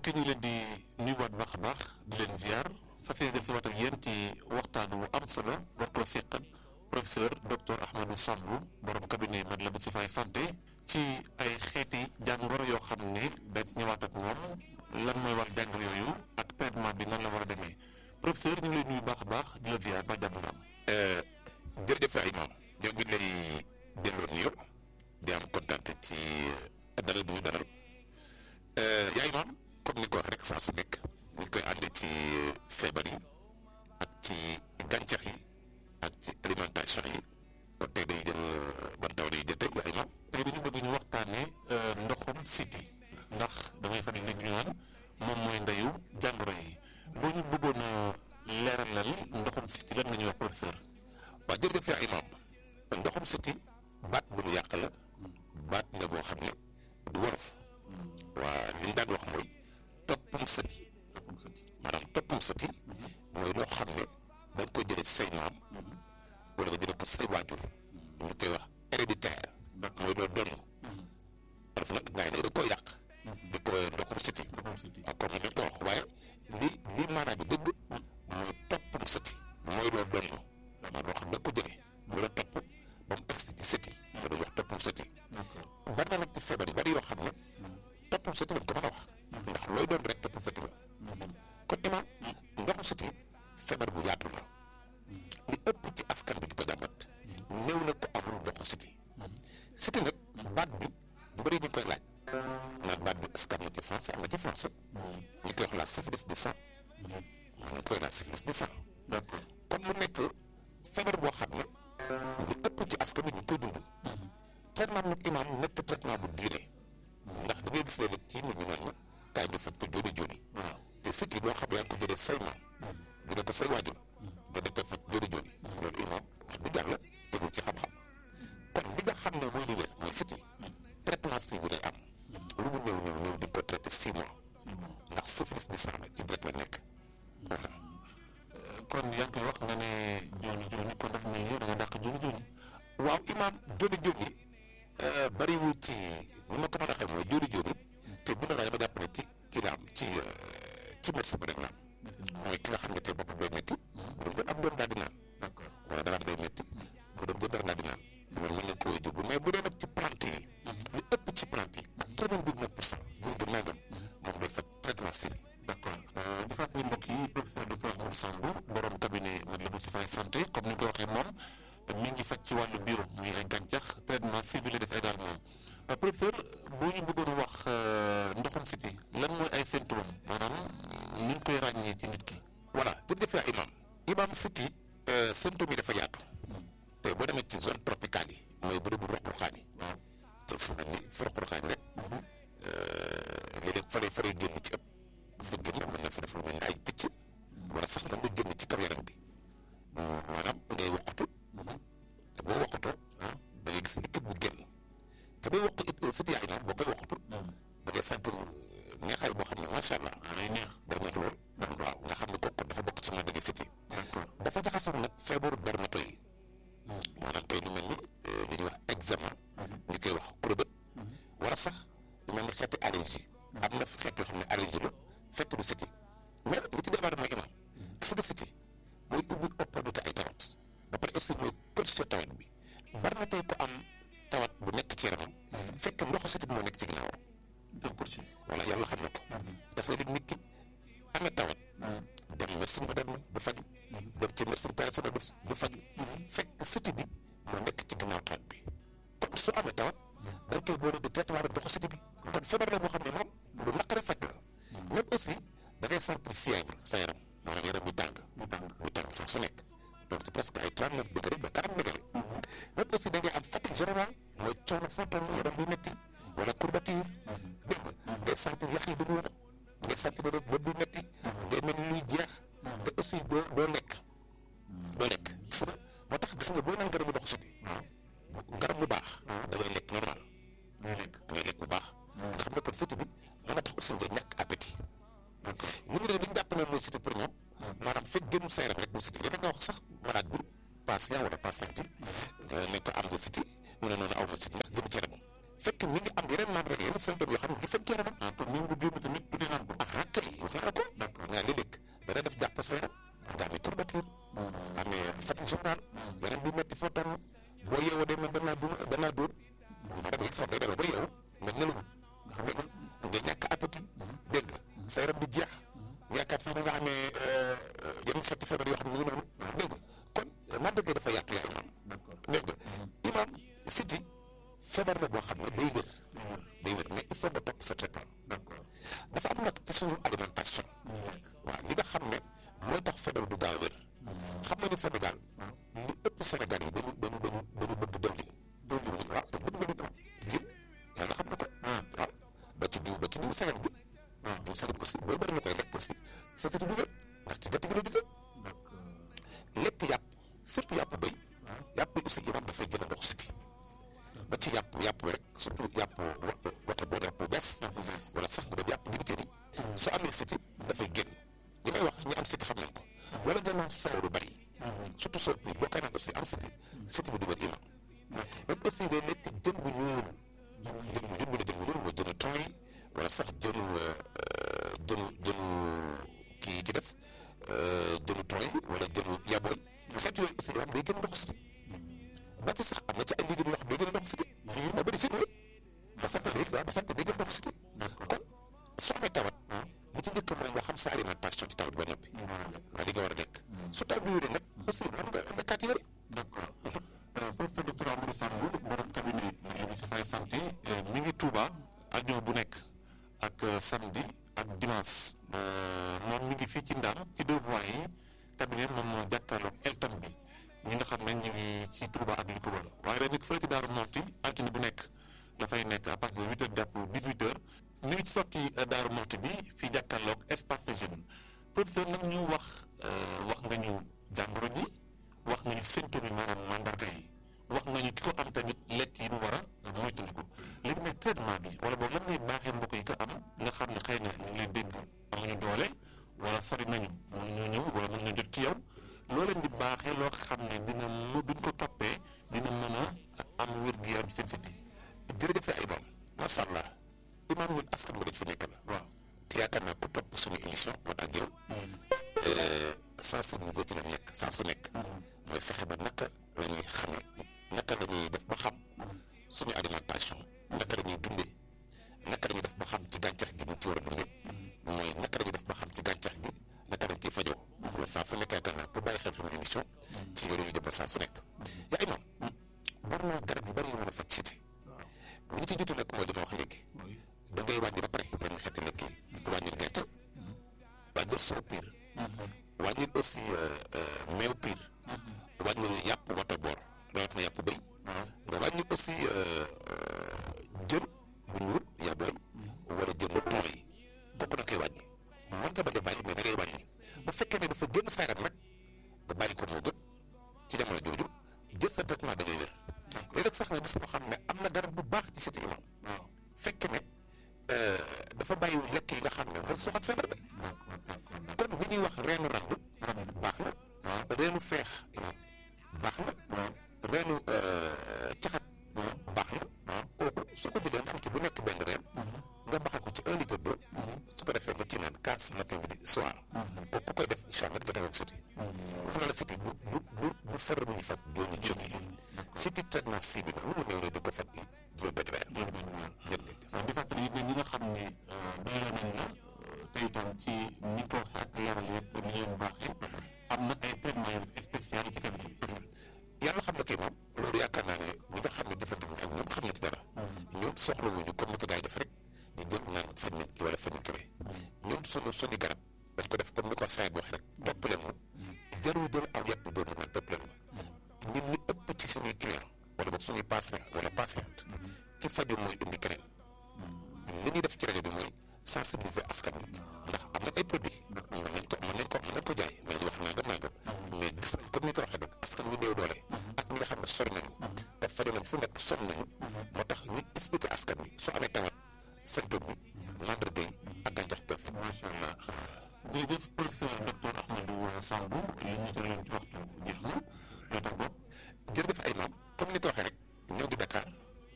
mbokk yi ñu leen di nuyuwaat baax a baax di leen ziar fas yéene del si waat ak yéen ci waxtaan wu am solo war koo seq ak professeur docteur Ahmadou Samb borom cabinet Matlaboul Chifaay santé ci ay xeeti jàngoro yoo xam ne dañ ci ñëwaat ak moom lan mooy war jàngoro yooyu ak traitement bi nan la war a demee professeur ñu ngi lay nuyu baax a baax di la ziar ba jàmm am. jërëjëf ay maam ñoo ngi lay delloo nuyoo di am kontaan ci dalal bu ñu dalal yaay maam comme ni ko wax rek saa su nekk ñu koy ànd ci feebar yi ak ci gàncax yi ak ci alimentation yi kon tey day jël ban taw day jël tey yaay maam. tey dañu bëgg ñu waxtaanee ndoxum siti ndax damay faral di ñu naan moom mooy ndeyu jàngoro yi boo ñu bëggoon a leeralal ndoxum siti lan nga ñuy wax professeur. waaw jërëjëf yaay maam ndoxum siti baat bu nu yàq la baat nga boo xam ne du wolof waa li ñu daan wax mooy toppum sëti maanaam toppum sëti mooy loo xam ne da nga koy jëlee ci say maam wala nga jëlee ko say waajur ñu koy wax héréditaire mooy loo donn parce que nag gars yi nag da koo yàq di ko ndoxum sëti ak comme ni ko wax waaye li maanaam bi dëgg mooy toppum sëti mooy loo donn maanaam loo xam ne da nga ko jëlee mu la topp ba mu egsi ci sëti ma doon wax toppum sëti bari na nag ci feebar yi bari yoo xam ne toppum sëti lañ ko mën a wax ndax looy doon rek toppum sëti la kon imaam ndoxum sëti feebar bu yaatu la li ëpp ci askan bi di ko jàmbat néew na ko amul ndoxum sëti sëti nag baat bi bu bëri ñu koy laaj naan baat bi est-ce que am na ci français am na ci français ñu koy wax la syphilis du sang ñu koy la syphilis du sang kon mu nekk feebar boo xam ne li ëpp ci askan bi ñu koy dund traitement nag imaam nekk traitement bu diire ndax da ngay gis ne ci nit ñi naan la kaay ñu faj ko jooni jooni te sëti loo xam ne yaa ngi ko jëlee say maam jëlee ko say waajur nga def ko faj jooni jooni loolu imaam wax dëgg yàlla tegul ci xam-xam kon li nga xam ne mooy li wér mooy sëti traitement si bu day am lu mu néew di ko traité 6 mois ndax syphilis du sang ci deret la nekk kon yaa ngi koy wax nga ne jooni jooni kon dafa mel ni yow da nga dàq jooni jooni. waaw imaam jooni jooni bariwul ci ni ma ko mën a waxee mooy jooni jooni te bu na dama jàpp ne ci kii la am ci médecin bi rek la am mooy ki nga xam ne tey boppam day métti bu doon jël ab doom daal di naan wala dara day métti bu doon jël dara daal di naan loolu mën nañ ko jublu mais bu dee nag ci plante yi li ëpp ci plante yi 99% buñ ko nangam moom day faj traitement si d'accord di fàttali mbokk yi professeur docteur Ahmadou Samb borom cabinet Matlaboul Chifaay santé comme ni nga ko waxee moom mi ngi faj ci wàllu bureau muy ay gàncax traitement civil def également professeur boo ñu bëggoon a wax ndoxum siti lan mooy ay symptômes maanaam ni ñu koy ràññee ci nit ki. voilà jërëjëf yaa imaam siti symptômes yi dafa yaatu te boo demee ci zone tropicale yi mooy bërëbu roq-roqaan yi te fu mel ni fi roq-roqaan yi rek léeg-léeg fa lay génn ci ëpp bu fa génn mën na fa def lu mel ni ay picc wala sax mën na génn ci kaw yaram bi maanaam ngay woqatu te boo woqatoo da ngay gis liquide bu génn te booy woq it siti yaa imaam boo koy woqatu da ngay sentir neexaay boo xam ne macha allah day neex lool waaw nga xam ne kooku dafa bokk ci man da ngay siti dafa jaxasoo nag feebaru dermato yi maanaam tey lu mel ni li ñuy wax eczéma ñu koy wax kurobët wala sax lu mel ni xeeti allergie am na xeet yoo xam ne allergie la fekk du siti mais li ci débat mooy imaam gis nga siti mooy ubbi opportunité ay tawat ba pare aussi mooy cortiser tawat bi bari na tey ko am tawat bu nekk ci yaramam fekk ndoxu siti bi moo nekk ci ginnaawam voilà yàlla xam na ko daf la nit ki amee tawat dem médecine moderne du faju dem ci médecine traditionnelle du faju fekk siti bi moo nekk ci ginnaaw tawat bi kon su amee tawat da nga koy boole di traitement ndoxu siti bi kon feebar la boo xam ne moom lu naqare faj la même aussi da ngay sentir fièvre sa yaram maanaam yaram bi tàng sax su nekk donc c'est presque ay 39 degré ba 40 degré même aussi da ngay am fatigue générale mooy coono foo toll yaram bi métti wala courbature dégg nga ngay sentir yax yi du wax ngay sentir rek bët bu métti ngay mel ni luy jeex te aussi doo lekk gis nga moo tax gis nga boo naan garabu ndoxu siti garab bu baax da ngay lekk normal da ngay lekk bu baax nga xam ne kon siti bi mën na tax aussi nga ñàkk appétit ñu ngi ne li ñu jàpp ne mooy siti pour ñoom maanaam fekk génn sa yaram rek bu siti dina nga wax sax malade bi patient wala patiente ne ko am nga siti mu ne noonu aw ma siti ndax génn ci yaramam fekk mi ngi am yeneen naan rek yeneen symptômes yoo xam ne du fekk yaramam kon même bu génn tamit du dee naan ko yaram di jeex yaakaar sax da nga amee yenn xeeti feebar yoo xam ne ñu noonu dégg nga kon mandarga dafa yaatu yaa imaam dégg nga imaam siti feebar la boo xam ne day wér mais il faut nga topp sa traitement dafa am nag ci suñu alimentation waaw li nga xam ne mooy tax feebar du gaaw a wér xam nga ni Sénégal li ëpp Sénégal yi dañu bëgg dëwlin waaw te bëgg nañu am jën yàlla xam na ko waaw ba ci diw sagar bi diw sagar aussi booy bëri nga koy lekk aussi sa sëti du wér ndax ci gerte gi la jóge lekk yàpp surtout yàpp béy yàpp bi aussi imaam dafay gën a ndox siti ba ci yàpp bi rek surtout yàpp wata boo yàpp bu bees wala sax nga dem yàpp limité ni soo amee siti dafay génn li may wax ñi am siti xam nañ ko wala nga naan soow lu bari surtout soo bi boo koy naan aussi am siti bi du wér imaam même aussi day lekk jën bu ñuul mooy jënu ton yi wala sax jënu kii ci des jënu ton yi wala jënu yabooy xeet yooyu aussi imaam day gën a ndox siti ba ci sax am na ci ay liggéey yoo xam ne day gën a ndox siti ba bëri jën ba sant day gën a ndox siti kon soo amee tawat li ci njëkk mooy nga xam sa alimentation ci tawat ba noppi waaw li nga war a lekk su taw bi wéree nag aussi mën nga kaat yore. d'accord professeur docteur Amadou Sambou borom cabinet Matlaboul Chifaay santé mi ngi Touba àjjuma bu nekk ak samedi ak dimanche moom mi ngi fii ci Ndar ci 2 voies yi cabinet moom moo jàkkaarloog eltam bi ñi nga xam ne ñu ngi ci Touba ak li ko wër waaye day nekk fële ci Daaru Muxti altine bu nekk dafay nekk à partir de 8h jàpp 18h mi ngi ci sotti Daaru Muxti bi fii jàkkaarloog espace de jeune professeur nag ñu wax nga ñu jàngoro ji wax nga ñu symptômes yi maanaam mandarga yi wax nga ñu ki ko am tamit lekk yi mu war a moytandiku léegi nag traitement bi wala boog lan ngay baaxee mbokk yi ko am nga xam ne xëy na ñu ngi leen dégg amuñu doole wala sori nañu mënuñoo ñëw wala mënuñoo jot ci yow loo leen di baaxee loo xam ne duñ ko toppee dina mën a am wér-gu-yaram seen siti. jërëjëf ay imaam macha allah imaam ñun askan bi dañ fi nekk la waaw te yaakaar naa ku topp suñu émission moo tax yow sensibiliser ci la nekk saa su nekk mooy fexe ba naka la ñuy xamee naka la ñuy def ba xam suñu alimentation naka la ñuy dundee naka la ñuy def ba xam ci gàncax gi ñu ci war a dundee mooy naka la ñuy def ba xam ci gàncax gi naka lañ ciy fajoo loolu saa su nekk yaakaar naa pour bàyyi xel suñu émission ci yooyu ñu jëm saa su nekk yaa imaam bari na garab yu bari yu mën a faj siti bu ñu ci jiitu nag mooy li ma wax léegi da ngay wàññi ba pare yenn xeeti lekk yi wàññil gerte wàññil soow piir wàññil aussi meew piir wàññil yàpp wata boor rawat na yàpp béy nga wàññil aussi jën bu ñuul yabooy wala jën bu ton yi kooku da koy wàññi mën nga bañ a bàyyi mais da ngay wàññi bu fekkee ne dafa génn sa yaram nag nga bàyyi ko moo gën ci jamono jooju jël sa traitement da ngay wér léegi nag sax nga gis moo xam ne am na garab bu baax ci siti imaam fekk ne dafa bàyyi lekk yi nga xam ne mooy soxat feebar bi kon bu ñuy wax reenu randu baax na reenu feex imaam baax na reenu caxat baax na kooku su ko jëlee nga am ci bu nekk benn reen nga baxal ko ci 1 litre d'eau su ko defee nga ci naan kaas matin midi soir kooku ku koy def incha allah nga defee siti wax na la siti bu feebar bu ñuy faj doo ñu jógee siti traitement si bi nag lu mu néew di ko faj juróom-benn weer di fàttali it ne ñi nga xam ne doyla nañ la te itam ci ni ko waxee ak leeral yëpp ni leen baaxee am na ay traitement yu spécial ci cabinet bi yàlla xam na kay moom loolu yaakaar naa ne ñi nga xam ne jëfante ak ñoom xam na ci dara ñun soxlawuñu comme ni ko gars yi def rek ñu jël naan faj nit ki wala faj nit ki ñun suñu garab dañ ko def comme ni ko saa yi waxee rek topp leen ma jarul jël aw yat bi doon naan topp leen ma ñun ñu ëpp ci suñuy client wala boog suñuy patient wala patiente ki faju mooy indi keneen li ñuy def ci rajo bi mooy sensibiliser askan wi ndax am na ay produits mën nañ ko jaay mais ñu wax nangam mais gis nañ comme ni ko waxee rek askan wi néew doole ak ñi nga xam ne sori nañu te faju nañ fu nekk sonn nañu moo tax ñu expliquer askan wi soo amee tawat symptôme yi mandarga yi ak gàncax perfet. macha allah jërëjëf professeur docteur Ahmadou Sambou li ñu jëloon ci waxtu